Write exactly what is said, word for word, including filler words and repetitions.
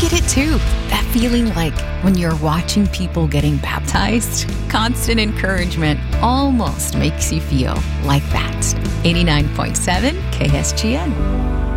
get it too. That feeling like when you're watching people getting baptized, constant encouragement almost makes you feel like that. eighty-nine point seven K S G N.